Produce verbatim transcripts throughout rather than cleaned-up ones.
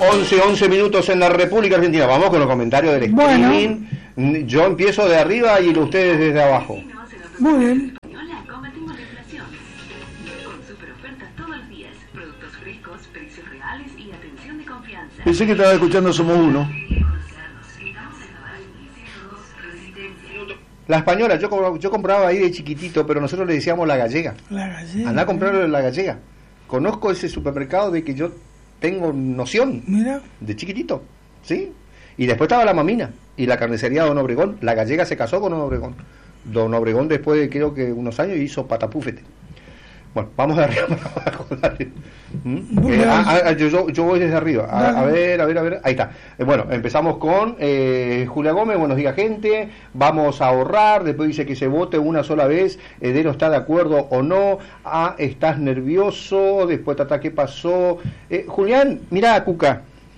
once, once minutos en la República Argentina. Vamos con los comentarios del streaming. Bueno. Yo empiezo de arriba y ustedes desde abajo. Muy bien. Pensé que estaba escuchando Somos Uno. La española, yo, yo compraba ahí de chiquitito, pero nosotros le decíamos la gallega. La gallega. Andá a comprarlo en la gallega. Conozco ese supermercado de que yo tengo noción. Mira. De chiquitito, ¿sí? Y después estaba la mamina y la carnicería Don Obregón. La gallega se casó con Don Obregón. Don Obregón después de creo que unos años hizo patapúfete. Bueno, vamos de arriba para abajo. ¿Mm? Eh, a, a, yo, yo voy desde arriba. A, a ver, a ver, a ver. Ahí está. Eh, bueno, empezamos con eh, Julia Gómez. Buenos días, gente. Vamos a ahorrar. Después dice que se vote una sola vez. Edero está de acuerdo o no. Ah, estás nervioso. Después, tata, ¿qué pasó? Eh, Julián, mira a Cuca.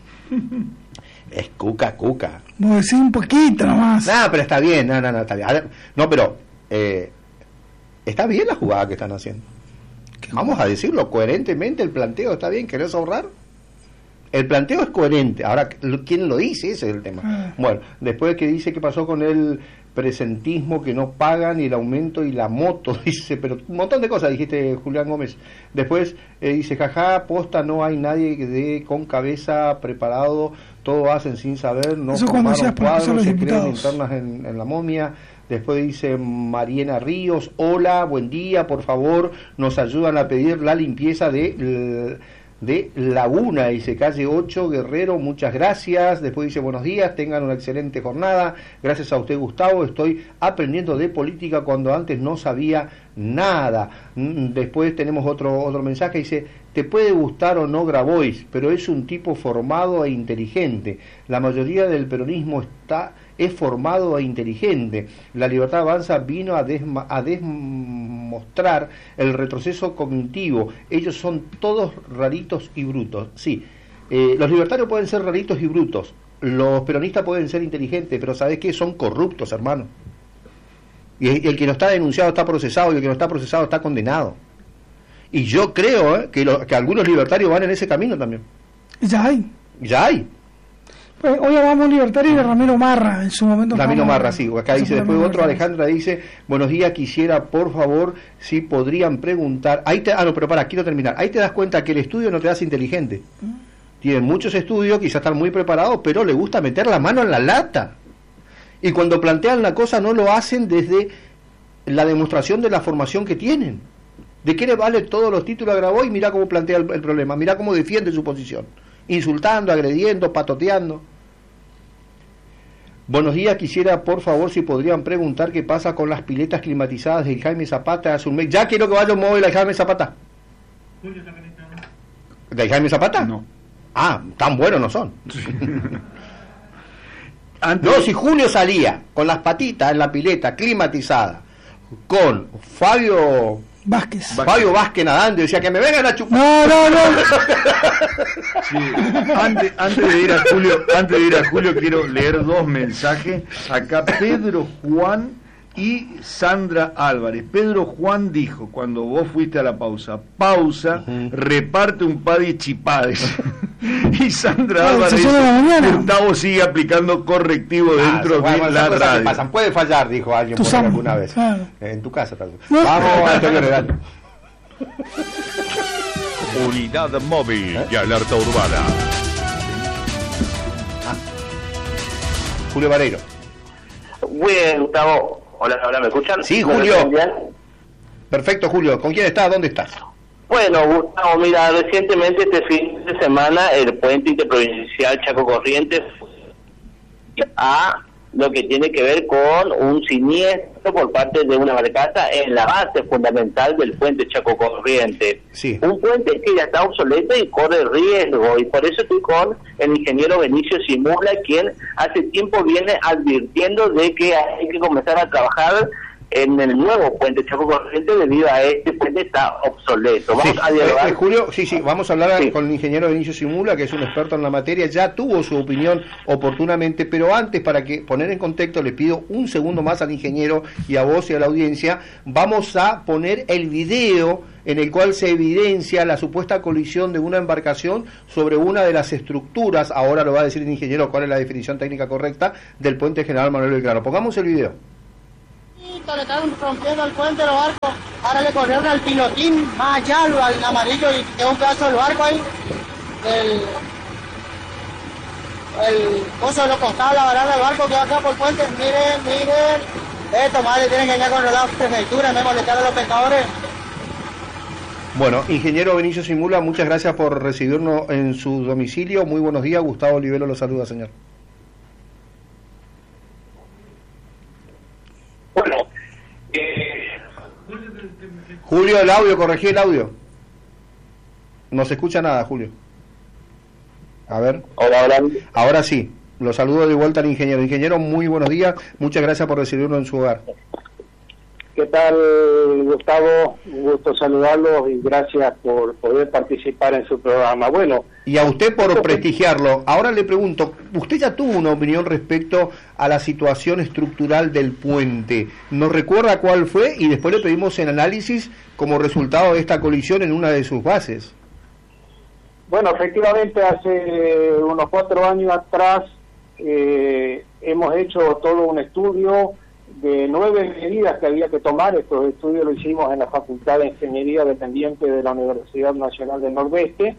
Es Cuca, Cuca. Voy a decir un poquito nomás. No, pero está bien. No, no, no, está bien. No, pero eh, está bien la jugada que están haciendo. Vamos a decirlo coherentemente, el planteo está bien. ¿Querés ahorrar? El planteo es coherente. Ahora, ¿quién lo dice? Ese es el tema. Ah. Bueno, después que dice que pasó con el presentismo, que no pagan, y el aumento y la moto, dice, pero un montón de cosas dijiste, Julián Gómez. Después eh, dice, jaja, posta, no hay nadie que dé con cabeza preparado, todo hacen sin saber, no eso formaron cuadros, se crean internas en, en la momia. Después dice Mariana Ríos, hola, buen día, por favor, nos ayudan a pedir la limpieza de, de Laguna, dice calle ocho, Guerrero, muchas gracias. Después dice buenos días, tengan una excelente jornada, gracias a usted, Gustavo, estoy aprendiendo de política cuando antes no sabía nada. Después tenemos otro, otro mensaje, dice, te puede gustar o no Grabois, pero es un tipo formado e inteligente, la mayoría del peronismo está... es formado e inteligente. La Libertad Avanza vino a, desma, a demostrar el retroceso cognitivo. Ellos son todos raritos y brutos. Sí, eh, los libertarios pueden ser raritos y brutos. Los peronistas pueden ser inteligentes, pero ¿sabés qué? Son corruptos, hermano. Y el, el que no está denunciado está procesado, y el que no está procesado está condenado. Y yo creo eh, que, lo, que algunos libertarios van en ese camino también. Ya hay. Ya hay. Hoy hablamos libertario de Ramiro Marra, en su momento. Ramiro Marra, sí, acá dice, después otro, Alejandra dice, buenos días, quisiera, por favor, si podrían preguntar, ahí te, ah, no, pero para, quiero terminar, ahí te das cuenta que el estudio no te hace inteligente. ¿Mm? Tienen muchos estudios, quizás están muy preparados, pero le gusta meter la mano en la lata. Y cuando plantean la cosa no lo hacen desde la demostración de la formación que tienen. ¿De qué le vale todos los títulos a Grabois? Mirá cómo plantea el, el problema, mirá cómo defiende su posición. Insultando, agrediendo, patoteando. Buenos días, quisiera por favor si podrían preguntar qué pasa con las piletas climatizadas del Jaime Zapata hace un mes. Ya quiero que vaya un móvil al Jaime Zapata. ¿Del Jaime Zapata? No. Ah, tan buenos no son. Antes... No, si Julio salía con las patitas en la pileta climatizada con Fabio... Vázquez. Fabio Vázquez nadando, decía que me vengan a chupar. No, no, no. Sí. Antes, antes de ir a Julio, antes de ir a Julio quiero leer dos mensajes. Acá Pedro Juan y Sandra Álvarez. Pedro Juan dijo, cuando vos fuiste a la pausa, pausa, uh-huh. reparte un par de chipades. Y Sandra no, Álvarez dice, Gustavo sigue aplicando correctivo ah, dentro de bueno, la radio. Pasan. Puede fallar, dijo alguien por sabes, alguna vez. Claro. En tu casa tal vez. No. Vamos, Antonio Redal. Unidad móvil ¿Eh? y alerta urbana. Ah. Julio Vareiro. Bien, Gustavo. Hola, hola, ¿me escuchan? Sí, Julio. Perfecto, Julio. ¿Con quién estás? ¿Dónde estás? Bueno, Gustavo, mira, recientemente este fin de semana el puente interprovincial Chaco Corrientes a lo que tiene que ver con un siniestro por parte de una barcaza en la base fundamental del puente Chaco Corrientes. Sí. Un puente que ya está obsoleto y corre riesgo, y por eso estoy con el ingeniero Benicio Simula, quien hace tiempo viene advirtiendo de que hay que comenzar a trabajar en el nuevo puente Chaco Corrientes debido a este puente está obsoleto. Vamos sí, a dialogar. Eh, eh, Julio, sí, sí, vamos a hablar sí. con el ingeniero Benicio Simula, que es un experto en la materia, ya tuvo su opinión oportunamente, pero antes, para que poner en contexto, le pido un segundo más al ingeniero y a vos y a la audiencia, vamos a poner el video en el cual se evidencia la supuesta colisión de una embarcación sobre una de las estructuras, ahora lo va a decir el ingeniero cuál es la definición técnica correcta, del puente General Manuel Belgrano. Pongamos el video. Le están rompiendo el puente de los barcos, ahora le corrieron al pilotín más allá, al amarillo, y quedó un pedazo del barco ahí, el, el coso de los costados, la baranda del barco que va acá por el puente. Miren, miren, esto madre, tienen que ir con la prefectura, me molestaron a los pescadores. Bueno, ingeniero Benicio Simula, muchas gracias por recibirnos en su domicilio. Muy buenos días, Gustavo Olivero lo saluda, señor. Bueno, eh... Julio, el audio, corregí el audio. No se escucha nada, Julio. A ver. Hola, hola. Ahora sí, lo saludo de vuelta al ingeniero. Ingeniero, muy buenos días, muchas gracias por recibirnos en su hogar. ¿Qué tal, Gustavo? Un gusto saludarlos y gracias por poder participar en su programa. Bueno, y a usted por prestigiarlo. Ahora le pregunto, usted ya tuvo una opinión respecto a la situación estructural del puente. ¿Nos recuerda cuál fue? Y después le pedimos el análisis como resultado de esta colisión en una de sus bases. Bueno, efectivamente hace unos cuatro años atrás eh, hemos hecho todo un estudio de nueve medidas que había que tomar. Estos estudios lo hicimos en la Facultad de Ingeniería dependiente de la Universidad Nacional del Nordeste,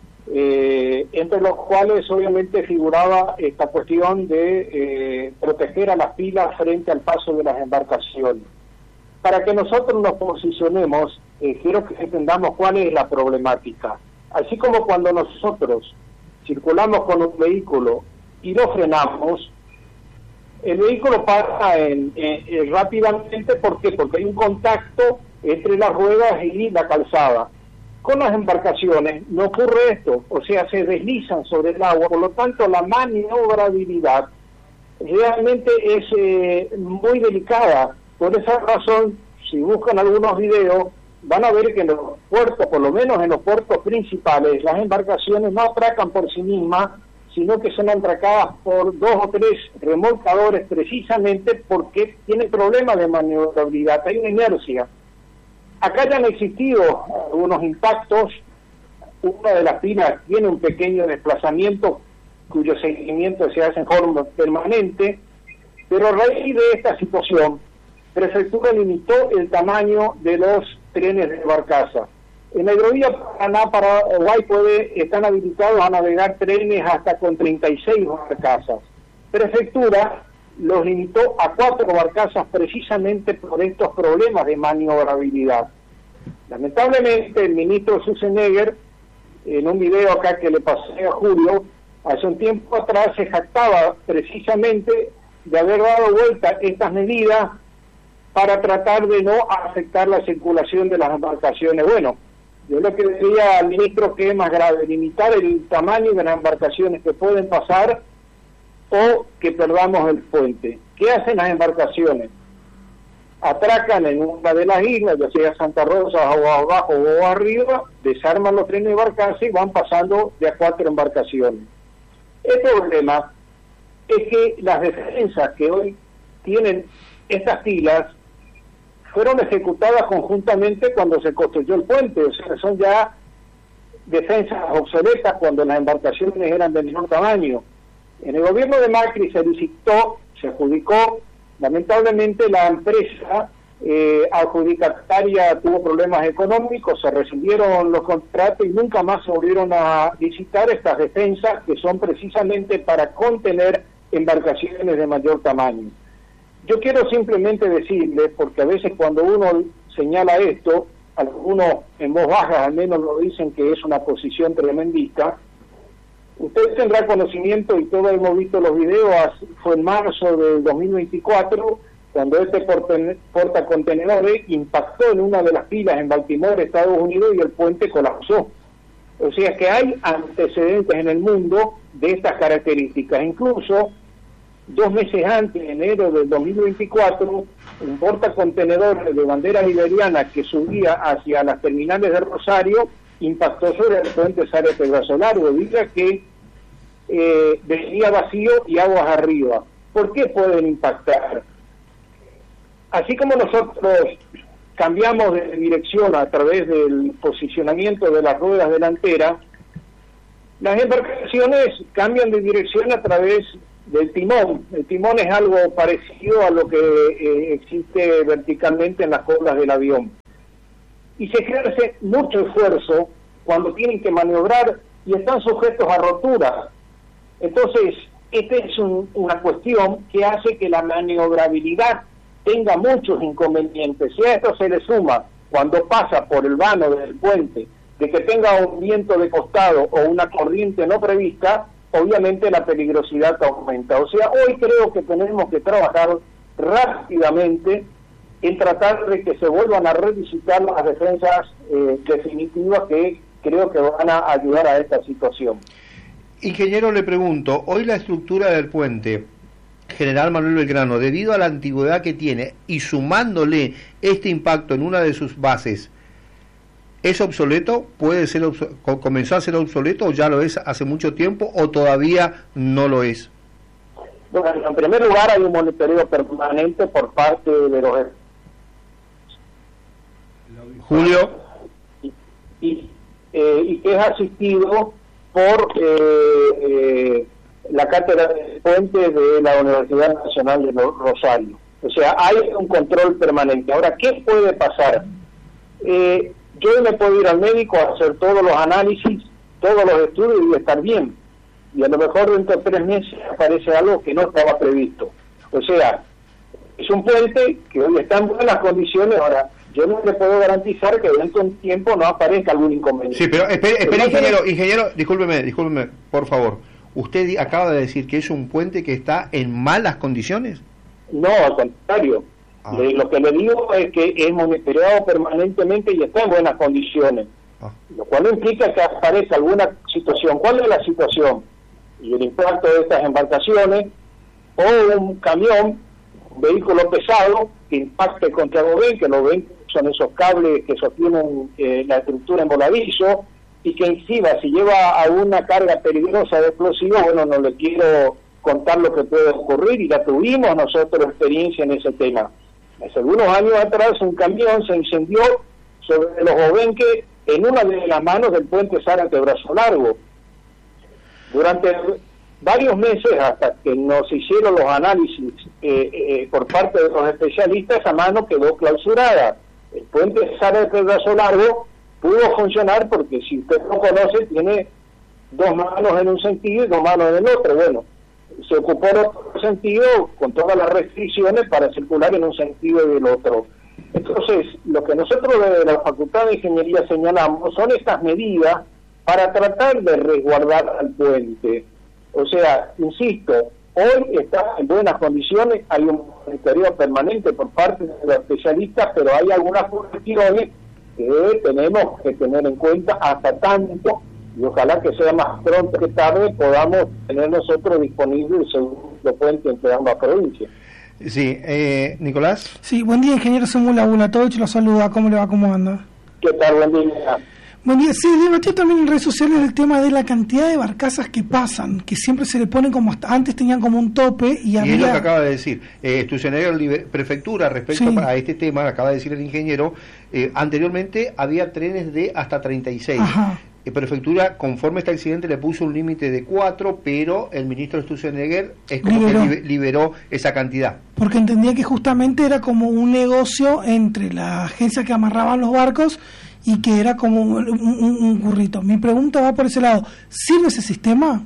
eh, entre los cuales obviamente figuraba esta cuestión de eh, proteger a las pilas frente al paso de las embarcaciones. Para que nosotros nos posicionemos, eh, quiero que entendamos cuál es la problemática. Así como cuando nosotros circulamos con un vehículo y lo frenamos, el vehículo pasa en, en, en, rápidamente. ¿Por qué? Porque hay un contacto entre las ruedas y la calzada. Con las embarcaciones no ocurre esto, o sea, se deslizan sobre el agua, por lo tanto la maniobrabilidad realmente es eh, muy delicada. Por esa razón, si buscan algunos videos, van a ver que en los puertos, por lo menos en los puertos principales, las embarcaciones no atracan por sí mismas, sino que son atracadas por dos o tres remolcadores, precisamente porque tienen problemas de maniobrabilidad, hay una inercia. Acá ya han existido algunos impactos, una de las pilas tiene un pequeño desplazamiento cuyo seguimiento se hace en forma permanente, pero a raíz de esta situación, Prefectura limitó el tamaño de los trenes de barcaza. En la hidrovía Paraná-Paraguay puede, están habilitados a navegar trenes hasta con treinta y seis barcazas. Prefectura los limitó a cuatro barcazas precisamente por estos problemas de maniobrabilidad. Lamentablemente el ministro Schwarzenegger, en un video acá que le pasé a Julio, hace un tiempo atrás se jactaba precisamente de haber dado vuelta estas medidas para tratar de no afectar la circulación de las embarcaciones. Bueno, yo lo que diría al ministro que es más grave, limitar el tamaño de las embarcaciones que pueden pasar o que perdamos el puente. ¿Qué hacen las embarcaciones? Atracan en una de las islas, ya sea Santa Rosa o abajo o arriba, desarman los trenes de barcaza y van pasando de a cuatro embarcaciones. El problema es que las defensas que hoy tienen estas pilas fueron ejecutadas conjuntamente cuando se construyó el puente, o sea, son ya defensas obsoletas cuando las embarcaciones eran de menor tamaño. En el gobierno de Macri se licitó, se adjudicó, lamentablemente la empresa eh, adjudicataria tuvo problemas económicos, se rescindieron los contratos y nunca más se volvieron a licitar estas defensas que son precisamente para contener embarcaciones de mayor tamaño. Yo quiero simplemente decirles, porque a veces cuando uno señala esto, algunos en voz baja al menos lo dicen que es una posición tremendista. Usted tendrá conocimiento, y todos hemos visto los videos, fue en marzo del dos mil veinticuatro, cuando este portacontenedores impactó en una de las pilas en Baltimore, Estados Unidos, y el puente colapsó. O sea que hay antecedentes en el mundo de estas características. Incluso dos meses antes, en enero del dos mil veinticuatro, un portacontenedor de bandera liberiana que subía hacia las terminales de Rosario impactó sobre el puente Zárate Largo, diga que eh, venía vacío y aguas arriba. ¿Por qué pueden impactar? Así como nosotros cambiamos de dirección a través del posicionamiento de las ruedas delanteras, las embarcaciones cambian de dirección a través del timón. El timón es algo parecido a lo que eh, existe verticalmente en las colas del avión. Y se ejerce mucho esfuerzo cuando tienen que maniobrar y están sujetos a rotura. Entonces, esta es un, una cuestión que hace que la maniobrabilidad tenga muchos inconvenientes. Si a esto se le suma, cuando pasa por el vano del puente, de que tenga un viento de costado o una corriente no prevista, obviamente la peligrosidad aumenta. O sea, hoy creo que tenemos que trabajar rápidamente en tratar de que se vuelvan a revisitar las defensas eh, definitivas que creo que van a ayudar a esta situación. Ingeniero, le pregunto, hoy la estructura del puente General Manuel Belgrano, debido a la antigüedad que tiene y sumándole este impacto en una de sus bases, ¿es obsoleto? ¿Puede ser obs- comenzó a ser obsoleto o ya lo es hace mucho tiempo o todavía no lo es? Bueno, en primer lugar hay un monitoreo permanente por parte de los... Julio. Y, y, eh, y que es asistido por eh, eh, la cátedra de puente de la Universidad Nacional de Rosario. O sea, hay un control permanente. Ahora, ¿qué puede pasar? Eh, yo me puedo ir al médico a hacer todos los análisis, todos los estudios y estar bien. Y a lo mejor dentro de tres meses aparece algo que no estaba previsto. O sea, es un puente que hoy está en buenas condiciones. Ahora, yo no le puedo garantizar que dentro de un tiempo no aparezca algún inconveniente. Sí, pero espere, espere ingeniero, ingeniero, discúlpeme, discúlpeme, por favor. ¿Usted di- acaba de decir que es un puente que está en malas condiciones? No, al contrario. Ah. Le- lo que le digo es que es monitoreado permanentemente y está en buenas condiciones. Ah. Lo cual no implica que aparezca alguna situación. ¿Cuál es la situación? Y el impacto de estas embarcaciones o un camión, un vehículo pesado que impacte contra el Bobén, que lo ven son esos cables que sostienen eh, la estructura en voladizo, y que encima si lleva a una carga peligrosa de explosivos, bueno, no le quiero contar lo que puede ocurrir, y ya tuvimos nosotros experiencia en ese tema. Hace algunos años atrás un camión se incendió sobre los Bobenques en una de las manos del puente Zárate Brazo Largo. Durante varios meses, hasta que nos hicieron los análisis eh, eh, por parte de los especialistas, esa mano quedó clausurada. El puente Zárate Brazo Largo pudo funcionar porque, si usted no conoce, tiene dos manos en un sentido y dos manos en el otro. Bueno, se ocupó el otro sentido con todas las restricciones para circular en un sentido y el otro. Entonces, lo que nosotros de la Facultad de Ingeniería señalamos son estas medidas para tratar de resguardar al puente. O sea, insisto, hoy está en buenas condiciones, hay un monitoreo permanente por parte de los especialistas, pero hay algunas cuestiones que tenemos que tener en cuenta hasta tanto, y ojalá que sea más pronto que tarde, podamos tener nosotros disponible el segundo puente entre ambas provincias. Sí, eh, Nicolás. Sí, buen día, ingeniero Samuel Abulatovich, lo saluda, ¿cómo le va, cómo anda? ¿Qué tal? Buen día. Buen día, sí, debatió también en redes sociales el tema de la cantidad de barcazas que pasan, que siempre se le ponen como, hasta antes tenían como un tope y, Y había... es lo que acaba de decir. Eh, Estudiantes Prefectura, respecto Sí. a este tema, acaba de decir el ingeniero, eh, anteriormente había trenes de hasta treinta y seis. Ajá. Eh, Prefectura, conforme este accidente, le puso un límite de cuatro, pero el ministro Sturzenegger es como Liberó. que libe- liberó esa cantidad. Porque entendía que justamente era como un negocio entre la agencia que amarraban los barcos y que era como un, un- un currito. Mi pregunta va por ese lado. ¿Sirve ese sistema?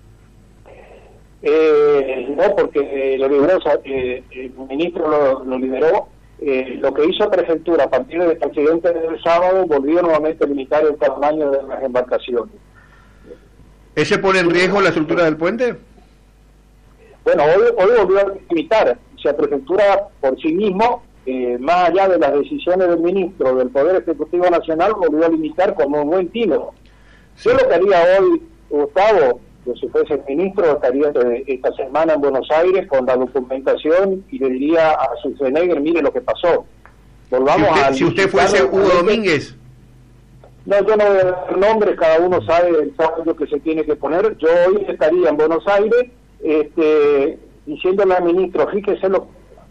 Eh, no, porque eh, lo liberó, eh, el ministro lo, lo liberó. Eh, lo que hizo Prefectura a partir del accidente del sábado volvió nuevamente a limitar el tamaño de las embarcaciones. ¿Ese pone en riesgo la estructura del puente? Bueno, hoy, hoy volvió a limitar. O sea, Prefectura por sí mismo, eh, más allá de las decisiones del ministro del Poder Ejecutivo Nacional, volvió a limitar como un buen tino. Yo lo que haría hoy, Gustavo, yo si fuese ministro estaría esta semana en Buenos Aires con la documentación y le diría a Schwarzenegger, mire lo que pasó. Volvamos si usted, a si usted fuese Hugo Domínguez. No, yo no voy a dar nombres, cada uno sabe el saldo que se tiene que poner. Yo hoy estaría en Buenos Aires este, diciéndole al ministro, fíjese lo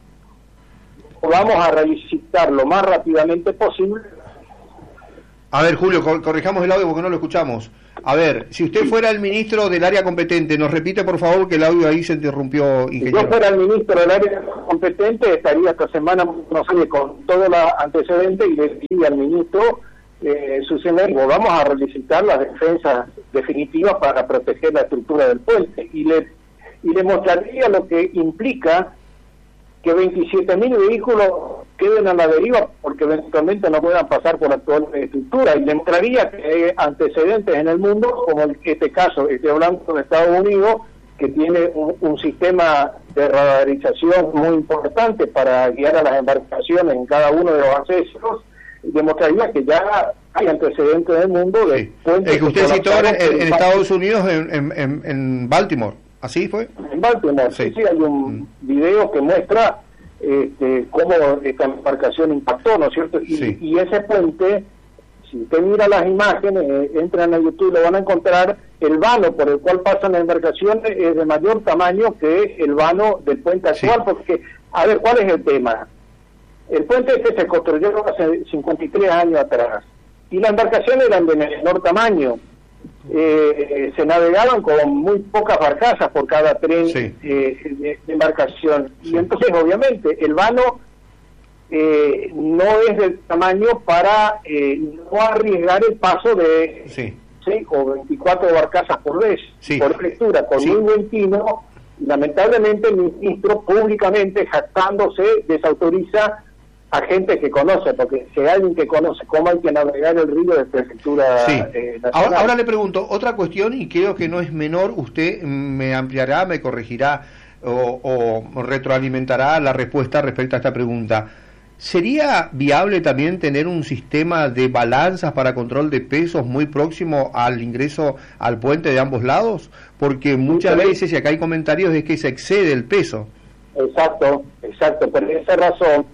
vamos a revisitar lo más rápidamente posible. A ver, Julio, corrijamos el audio porque no lo escuchamos. A ver, si usted fuera el ministro del área competente, nos repite por favor que el audio ahí se interrumpió, ingeniero. Si yo fuera el ministro del área competente, estaría esta semana, no sé, con todo el antecedente y le diría al ministro, eh, Schwarzenegger, vamos a revisitar las defensas definitivas para proteger la estructura del puente. Y le, y le mostraría lo que implica que veintisiete mil vehículos queden a la deriva porque eventualmente no puedan pasar por la actual estructura, y le mostraría que hay antecedentes en el mundo, como este caso, estoy hablando de Estados Unidos, que tiene un, un sistema de radarización muy importante para guiar a las embarcaciones en cada uno de los accesos, y demostraría que ya hay antecedentes en el mundo de sí. El que usted citó en, en, en Estados Unidos, en, en, en Baltimore. ¿Así fue? En Baltimore, sí, sí, hay un mm. video que muestra este, cómo esta embarcación impactó, ¿no es cierto? Y, sí. y ese puente, si usted mira las imágenes, eh, entran a YouTube, lo van a encontrar, el vano por el cual pasan las embarcaciones es de mayor tamaño que el vano del puente actual, sí. porque, a ver, ¿cuál es el tema? El puente este se construyó hace cincuenta y tres años atrás, y las embarcaciones eran de menor tamaño. Eh, se navegaban con muy pocas barcazas por cada tren sí. eh, de, de embarcación sí. y entonces obviamente el vano eh, no es del tamaño para eh, no arriesgar el paso de sí. ¿sí? o veinticuatro barcazas por vez sí. por lectura con sí. muy buen tino. Lamentablemente el ministro públicamente jactándose desautoriza a gente que conoce, porque si hay alguien que conoce cómo hay que navegar el río de prefectura sí. eh, ahora, ahora le pregunto, otra cuestión, y creo que no es menor, usted me ampliará, me corregirá o, o retroalimentará la respuesta respecto a esta pregunta. ¿Sería viable también tener un sistema de balanzas para control de pesos muy próximo al ingreso al puente de ambos lados? Porque muchas sí, veces, y acá hay comentarios, es que se excede el peso. Exacto, exacto, por esa razón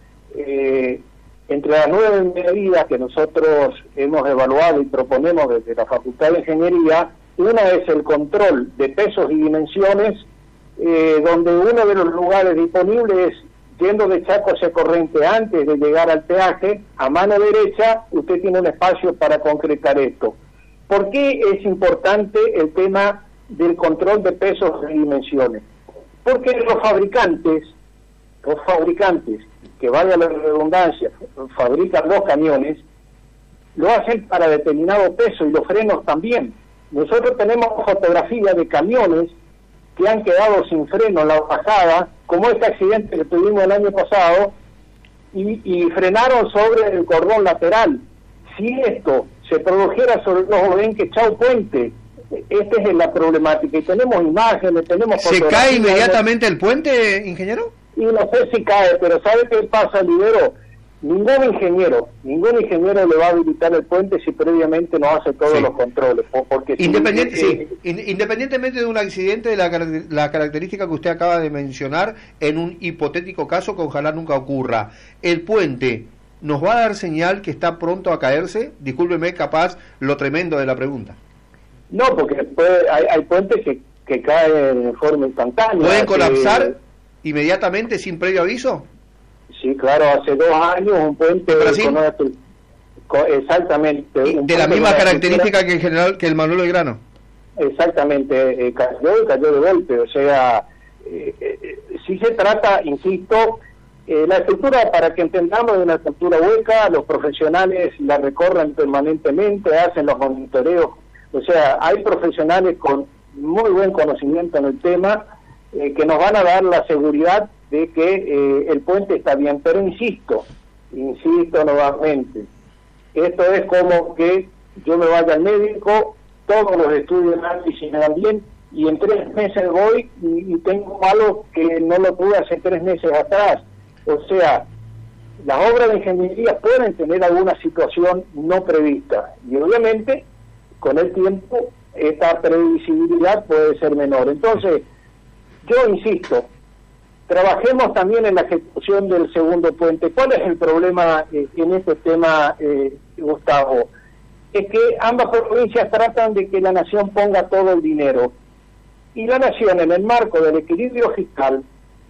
Eh, entre las nueve medidas que nosotros hemos evaluado y proponemos desde la Facultad de Ingeniería, una es el control de pesos y dimensiones, eh, donde uno de los lugares disponibles es yendo de Chaco hacia Corrientes antes de llegar al peaje, a mano derecha usted tiene un espacio para concretar esto. ¿Por qué es importante el tema del control de pesos y dimensiones? Porque los fabricantes, los fabricantes que valga la redundancia, fabrican los camiones, lo hacen para determinado peso y los frenos también. Nosotros tenemos fotografías de camiones que han quedado sin freno en la bajada, como este accidente que tuvimos el año pasado, y, y frenaron sobre el cordón lateral. Si esto se produjera sobre los Obenques, chau puente. Esta es la problemática, y tenemos imágenes, tenemos fotografías. ¿Se cae inmediatamente el puente, ingeniero? Y no sé si cae, pero ¿sabe qué pasa, Libero? Ningún ingeniero, ningún ingeniero le va a habilitar el puente si previamente no hace todos sí. los controles. Porque Independiente, si, eh, sí. Independientemente de un accidente de la, la característica que usted acaba de mencionar, en un hipotético caso que ojalá nunca ocurra, ¿el puente nos va a dar señal que está pronto a caerse? Discúlpeme, capaz, lo tremendo de la pregunta. No, porque puede, hay, hay puentes que, que caen de forma instantánea. ¿Pueden colapsar que... inmediatamente sin previo aviso? Sí, claro, hace dos años un puente con una, con, exactamente un de la misma característica que el general que el Manuel Belgrano. Exactamente, eh, cayó y cayó de golpe, o sea, eh, eh, si se trata, insisto, eh, la estructura, para que entendamos, de una estructura hueca, los profesionales la recorren permanentemente, hacen los monitoreos, o sea, hay profesionales con muy buen conocimiento en el tema, eh, que nos van a dar la seguridad de que eh, el puente está bien, pero insisto, insisto nuevamente, esto es como que yo me vaya al médico, todos los estudios de análisis me dan bien, y en tres meses voy y, y tengo algo que no lo pude hace tres meses atrás. O sea, las obras de ingeniería pueden tener alguna situación no prevista, y obviamente con el tiempo esta previsibilidad puede ser menor. Entonces, yo insisto, trabajemos también en la ejecución del segundo puente. ¿Cuál es el problema eh, en este tema, eh, Gustavo? Es que ambas provincias tratan de que la nación ponga todo el dinero. Y la nación, en el marco del equilibrio fiscal,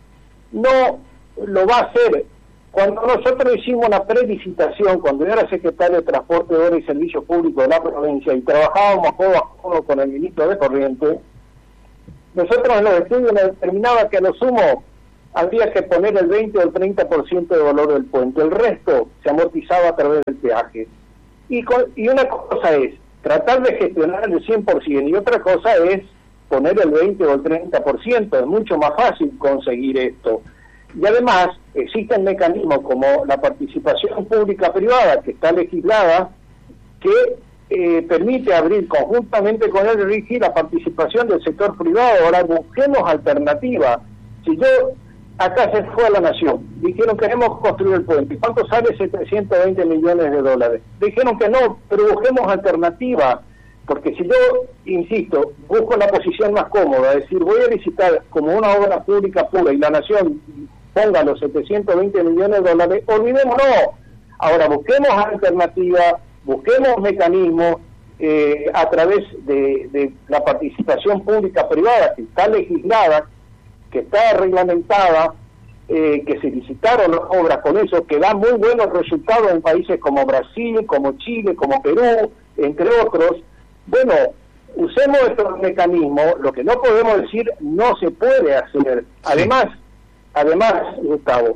no lo va a hacer. Cuando nosotros hicimos una prelicitación, cuando yo era secretario de Transporte, Obras y Servicios Públicos de la provincia y trabajábamos codo a codo con el ministro de Corrientes, nosotros en los estudios nos determinaba que a lo sumo habría que poner el veinte o el treinta por ciento de valor del puente, el resto se amortizaba a través del peaje. Y, con, y una cosa es tratar de gestionar el cien por ciento y otra cosa es poner el veinte o el treinta por ciento, es mucho más fácil conseguir esto. Y además existen mecanismos como la participación pública-privada que está legislada, que eh, permite abrir conjuntamente con el RIGI la participación del sector privado. Ahora busquemos alternativas. Si yo, acá se fue a la nación, dijeron queremos construir el puente, ¿cuánto sale? setecientos veinte millones de dólares. Dijeron que no, pero busquemos alternativas, porque si yo, insisto, busco la posición más cómoda, es decir, voy a licitar como una obra pública pura y la nación ponga los setecientos veinte millones de dólares, olvidémonos. Ahora busquemos alternativas, busquemos mecanismos eh, a través de, de la participación pública-privada que está legislada, que está reglamentada, eh, que se licitaron las obras con eso, que dan muy buenos resultados en países como Brasil, como Chile, como Perú, entre otros. Bueno, usemos estos mecanismos. Lo que no podemos decir no se puede hacer. Además, además, Gustavo,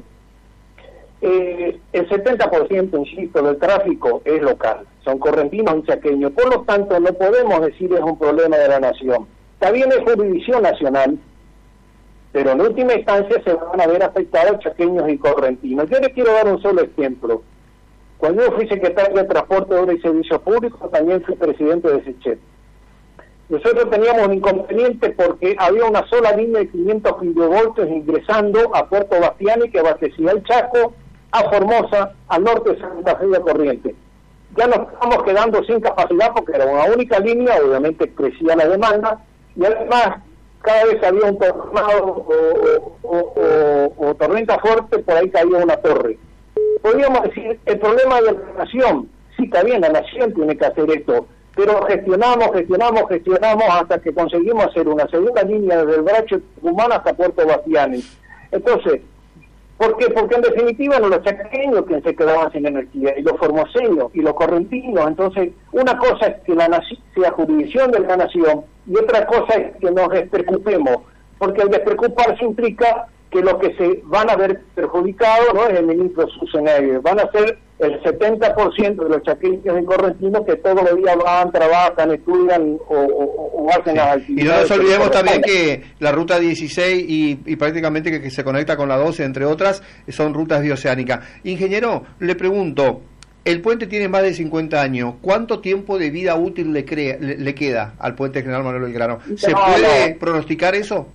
eh, el setenta por ciento, insisto, del tráfico es local, son correntinos y chaqueños, por lo tanto no podemos decir es un problema de la nación. Está bien, es jurisdicción nacional, pero en última instancia se van a ver afectados chaqueños y correntinos. Yo les quiero dar un solo ejemplo. Cuando yo fui secretario de Transporte, Obras y Servicios Públicos, también fui presidente de SECHEP. Nosotros teníamos un inconveniente porque había una sola línea de quinientos kilovoltios ingresando a Puerto Bastiani que abastecía el Chaco, a Formosa, al norte de Santa Fe de Corrientes. Ya nos estamos quedando sin capacidad porque era una única línea, obviamente crecía la demanda, y además cada vez que había un tornado o, o, o, o tormenta fuerte, por ahí caía una torre. Podríamos decir, el problema de la nación, sí, está bien, la nación tiene que hacer esto, pero gestionamos, gestionamos, gestionamos hasta que conseguimos hacer una segunda línea desde el Bracho Tucumán hasta Puerto Bastiani. Entonces, ¿por qué? Porque en definitiva no los chaqueños quienes se quedaban sin energía, y los formoseños, y los correntinos. Entonces, una cosa es que la nación sea jurisdicción de la nación, y otra cosa es que nos despreocupemos, porque el despreocuparse implica que los que se van a ver perjudicados no es el ministro Schwarzenegger, van a ser el setenta por ciento de los chaqueños y correntinos que todos los días van, trabajan, estudian o, o, o hacen sí. las actividades. Y no nos olvidemos también que la ruta dieciséis y, y prácticamente que, que se conecta con la doce, entre otras, son rutas bioceánicas. Ingeniero, le pregunto, el puente tiene más de cincuenta años, ¿cuánto tiempo de vida útil le, crea, le, le queda al puente General Manuel Belgrano? ¿Se no, puede no. pronosticar eso?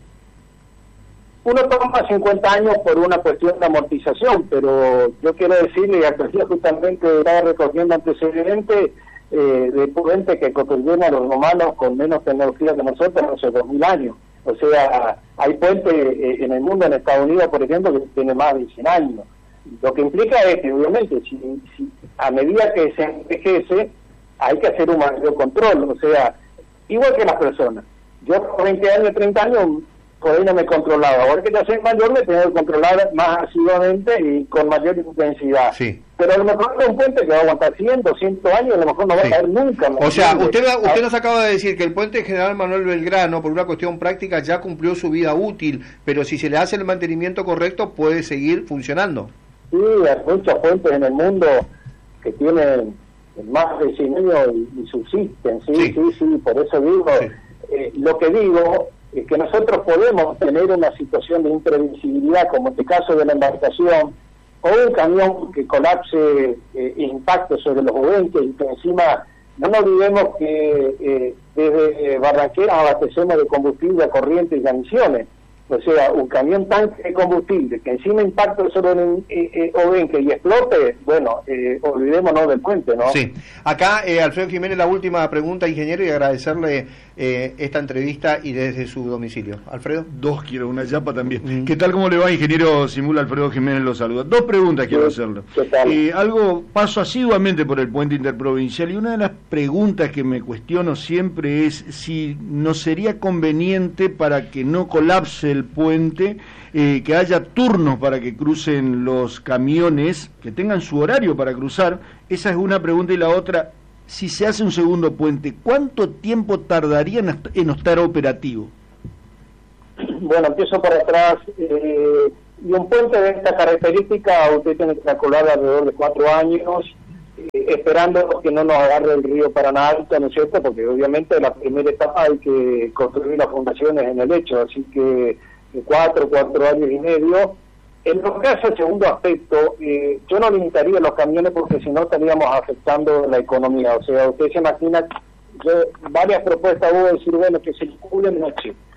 Uno toma cincuenta años por una cuestión de amortización, pero yo quiero decirle, y aquí justamente estaba recogiendo antecedentes eh, de puentes que construyeron a los romanos con menos tecnología que nosotros hace dos mil años. O sea, hay puentes eh, en el mundo, en Estados Unidos, por ejemplo, que tienen más de cien años. Lo que implica es que, obviamente, si, si a medida que se envejece, hay que hacer un mayor control. O sea, igual que las personas. Yo por veinte años, treinta años... por ahí no me controlaba. Ahora que ya soy mayor me tengo que controlar más asiduamente y con mayor intensidad. Sí. Pero a lo mejor es un puente que va a aguantar cien, doscientos años, a lo mejor no va sí. a caer nunca. O sea, usted, usted nos acaba de decir que el puente General Manuel Belgrano, por una cuestión práctica, ya cumplió su vida útil, pero si se le hace el mantenimiento correcto, puede seguir funcionando. Sí, hay muchos puentes en el mundo que tienen más de cien años y, y subsisten. Sí, sí, sí, sí, por eso digo, sí. eh, lo que digo... es que nosotros podemos tener una situación de imprevisibilidad, como en este caso de la embarcación, o un camión que colapse eh, impacto sobre los bovenques, y que encima, no nos olvidemos que eh, desde Barranquera abastecemos de combustible a Corrientes y a Misiones. O sea, un camión tanque de combustible que encima impacte sobre un eh, eh, Obenque y explote, bueno, eh, olvidémonos del puente, ¿no? Sí. Acá, eh, Alfredo Jiménez, la última pregunta, ingeniero, y agradecerle eh, esta entrevista y desde su domicilio. Alfredo. Dos quiero, una chapa también. Mm. ¿Qué tal, cómo le va, ingeniero Simula? Alfredo Jiménez lo saluda. Dos preguntas quiero sí, hacerle. ¿Qué tal? Eh, algo, paso asiduamente por el puente interprovincial y una de las preguntas que me cuestiono siempre es si no sería conveniente para que no colapse el puente, eh, que haya turnos para que crucen los camiones, que tengan su horario para cruzar. Esa es una pregunta. Y la otra, si se hace un segundo puente, ¿cuánto tiempo tardaría en, en no estar operativo? Bueno, empiezo por atrás. Eh, y un puente de esta característica usted tiene que calcular alrededor de cuatro años, eh, esperando que no nos agarre el río Paraná Alto, ¿no es cierto? Porque obviamente en la primera etapa hay que construir las fundaciones en el lecho, así que de cuatro, cuatro años y medio. En lo que hace el segundo aspecto, eh, yo no limitaría los camiones porque si no estaríamos afectando la economía. O sea, usted se imagina, yo, varias propuestas hubo de decir, bueno, que circulen noche.